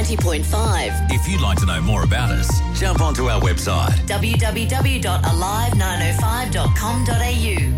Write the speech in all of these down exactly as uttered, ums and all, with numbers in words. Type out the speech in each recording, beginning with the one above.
ninety point five. If you'd like to know more about us, jump onto our website w w w dot alive nine oh five dot com dot a u.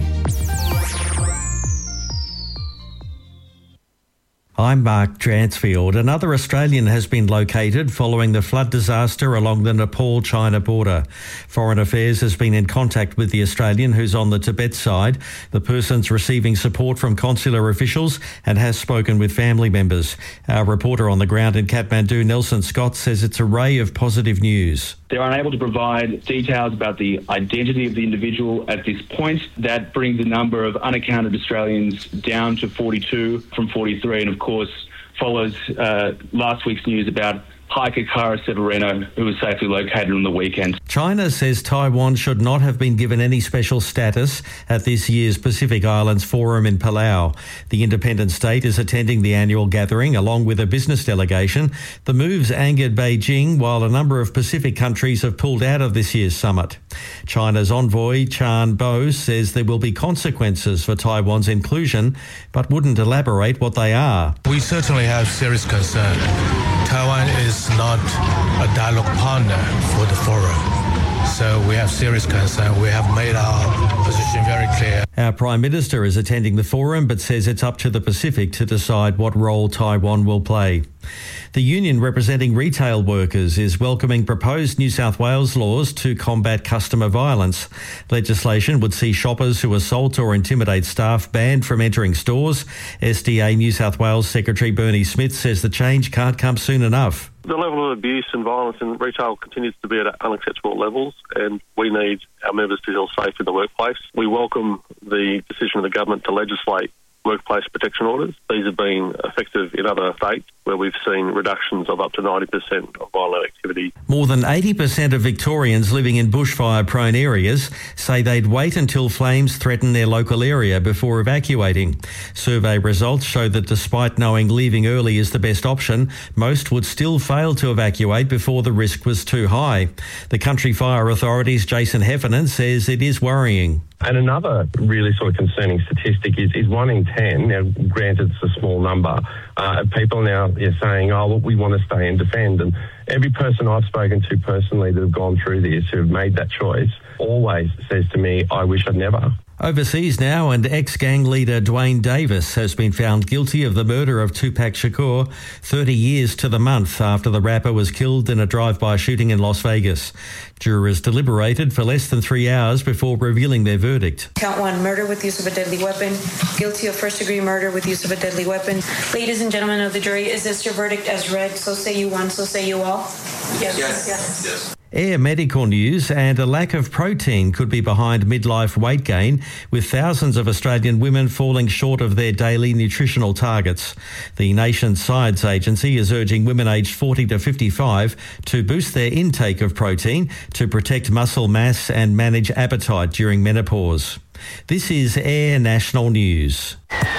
I'm Mark Dransfield. Another Australian has been located following the flood disaster along the Nepal-China border. Foreign Affairs has been in contact with the Australian who's on the Tibet side. The person's receiving support from consular officials and has spoken with family members. Our reporter on the ground in Kathmandu, Nelson Scott, says it's a ray of positive news. They're unable to provide details about the identity of the individual at this point. That brings the number of unaccounted Australians down to forty-two from forty-three, and of course follows uh, last week's news about hiker Kara Severino, who was safely located on the weekend. China says Taiwan should not have been given any special status at this year's Pacific Islands Forum in Palau. The independent state is attending the annual gathering along with a business delegation. The moves angered Beijing, while a number of Pacific countries have pulled out of this year's summit. China's envoy Chan Bo says there will be consequences for Taiwan's inclusion, but wouldn't elaborate what they are. We certainly have serious concern. Taiwan is not a dialogue partner for the forum, so we have serious concern. We have made our position very clear. Our Prime Minister is attending the forum but says it's up to the Pacific to decide what role Taiwan will play. The union representing retail workers is welcoming proposed New South Wales laws to combat customer violence. Legislation would see shoppers who assault or intimidate staff banned from entering stores. S D A New South Wales Secretary Bernie Smith says the change can't come soon enough. The level of abuse and violence in retail continues to be at unacceptable levels, and we need our members to feel safe in the workplace. We welcome the decision of the government to legislate workplace protection orders. These have been effective in other states where we've seen reductions of up to ninety percent of violent activity. More than eighty percent of Victorians living in bushfire-prone areas say they'd wait until flames threaten their local area before evacuating. Survey results show that despite knowing leaving early is the best option, most would still fail to evacuate before the risk was too high. The Country Fire Authority's Jason Heffernan says it is worrying. And another really sort of concerning statistic is, is one in ten, now granted it's a small number, uh, people now are saying, oh, look, we want to stay and defend. And every person I've spoken to personally that have gone through this, who have made that choice, always says to me, I wish I'd never. Overseas now, and ex-gang leader Dwayne Davis has been found guilty of the murder of Tupac Shakur thirty years to the month after the rapper was killed in a drive-by shooting in Las Vegas. Jurors deliberated for less than three hours before revealing their verdict. Count one, murder with use of a deadly weapon. Guilty of first-degree murder with use of a deadly weapon. Ladies and gentlemen of the jury, is this your verdict as read? So say you one, so say you all? Yes. Yes. Yes. yes. Air medical news, and a lack of protein could be behind midlife weight gain, with thousands of Australian women falling short of their daily nutritional targets. The nation's science agency is urging women aged forty to fifty-five to boost their intake of protein to protect muscle mass and manage appetite during menopause. This is Air National News.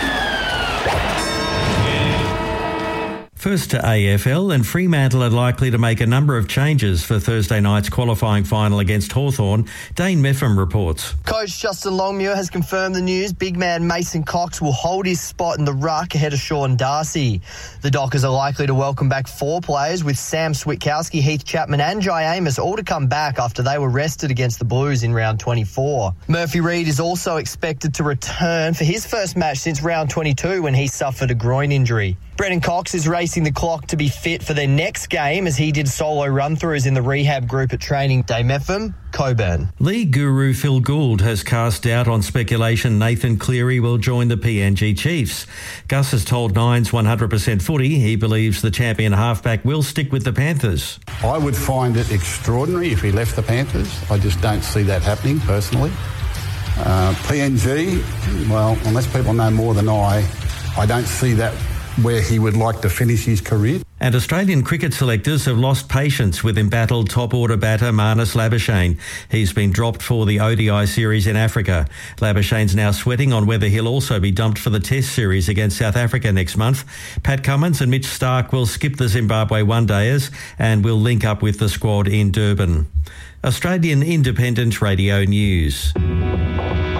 First to A F L, and Fremantle are likely to make a number of changes for Thursday night's qualifying final against Hawthorn. Dane Meffam reports. Coach Justin Longmuir has confirmed the news. Big man Mason Cox will hold his spot in the ruck ahead of Sean Darcy. The Dockers are likely to welcome back four players, with Sam Switkowski, Heath Chapman and Jai Amos all to come back after they were rested against the Blues in round twenty-four. Murphy Reid is also expected to return for his first match since round twenty-two when he suffered a groin injury. Brennan Cox is racing the clock to be fit for their next game as he did solo run-throughs in the rehab group at training. Dame F M, Coburn. League guru Phil Gould has cast doubt on speculation Nathan Cleary will join the P N G Chiefs. Gus has told Nine's one hundred percent Footy he believes the champion halfback will stick with the Panthers. I would find it extraordinary if he left the Panthers. I just don't see that happening personally. Uh, P N G, well, unless people know more than I, I don't see that where he would like to finish his career. And Australian cricket selectors have lost patience with embattled top-order batter Marnus Labuschagne. He's been dropped for the O D I series in Africa. Labuschagne's now sweating on whether he'll also be dumped for the Test series against South Africa next month. Pat Cummins and Mitch Starc will skip the Zimbabwe one-dayers and will link up with the squad in Durban. Australian Independent Radio News.